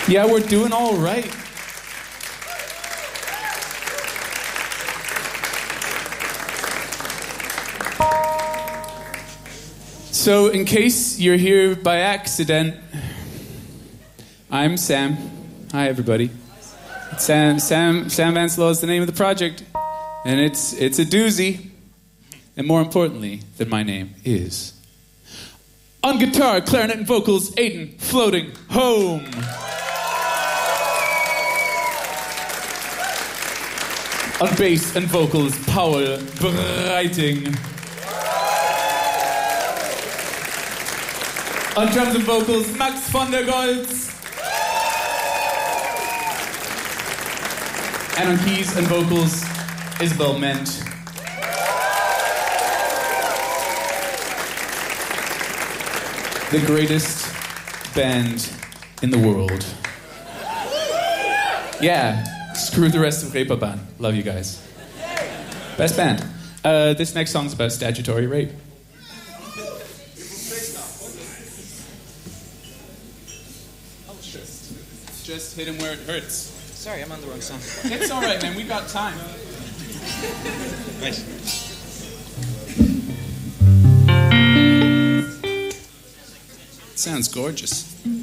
Yeah, we're doing all right. So, in case you're here by accident, I'm Sam. Hi, everybody. Sam Vanselaw is the name of the project, and it's a doozy. And more importantly than my name is... On guitar, clarinet, and vocals, Aiden Floating Home. On bass and vocals, Paul Breiting. On drums and vocals, Max von der Goltz. And on keys and vocals, Isabel Ment. The greatest band in the world. Yeah, screw the rest of Reeperbahn. Love you guys. Best band. This next song's about statutory rape. Just hit him where it hurts. Sorry, I'm on the wrong song. It's all right, man. We got time. Nice. Sounds gorgeous.